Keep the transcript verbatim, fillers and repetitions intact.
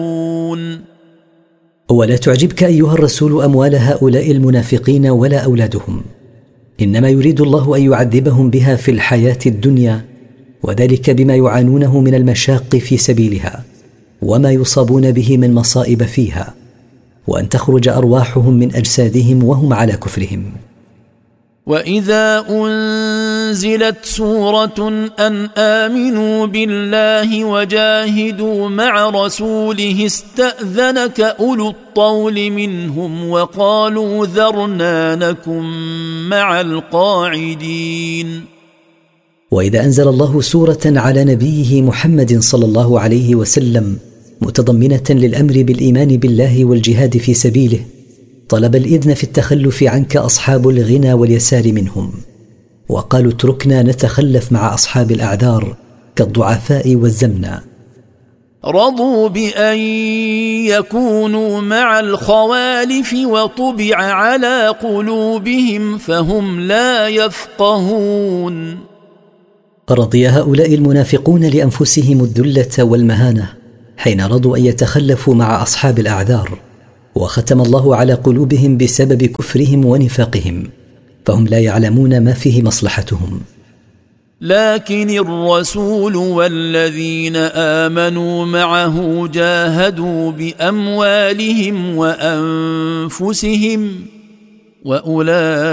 ولا تعجبك أيها الرسول أموال هؤلاء المنافقين ولا أولادهم، إنما يريد الله أن يعذبهم بها في الحياة الدنيا، وذلك بما يعانونه من المشاق في سبيلها وما يصابون به من مصائب فيها، وأن تخرج أرواحهم من أجسادهم وهم على كفرهم. وإذا أنزلت سورة أن آمنوا بالله وجاهدوا مع رسوله استأذنك أولو الطول منهم وقالوا ذرنا نكن مع القاعدين. وإذا أنزل الله سورة على نبيه محمد صلى الله عليه وسلم متضمنة للأمر بالإيمان بالله والجهاد في سبيله، طلب الإذن في التخلف عنك أصحاب الغنى واليسار منهم، وقالوا اتركنا نتخلف مع أصحاب الأعذار كالضعفاء والزمنة. رضوا بأن يكونوا مع الخوالف وطبع على قلوبهم فهم لا يفقهون. رضي هؤلاء المنافقون لأنفسهم الذلة والمهانة حين رضوا أن يتخلفوا مع أصحاب الأعذار، وختم الله على قلوبهم بسبب كفرهم ونفاقهم، فهم لا يعلمون ما فيه مصلحتهم. لكن الرسول والذين آمنوا معه جاهدوا بأموالهم وأنفسهم وأولئك